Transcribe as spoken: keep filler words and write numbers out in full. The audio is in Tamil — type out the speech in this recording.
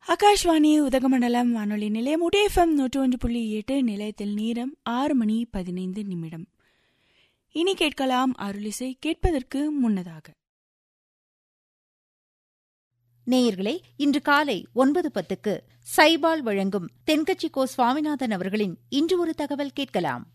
ஆகாஷ்வாணி உதகமண்டலம் வானொலி நிலையம் உடேஃபம் நூற்று ஒன்று புள்ளி எட்டு நிலையத்தில் நேரம் ஆறு மணி பதினைந்து நிமிடம். இனி கேட்கலாம் அருளிசை. கேட்பதற்கு முன்னதாக நேயர்களே, இன்று காலை ஒன்பது பத்துக்கு சைபால் வழங்கும் தென்கட்சி கோ சுவாமிநாதன் அவர்களின் இன்று ஒரு தகவல் கேட்கலாம்.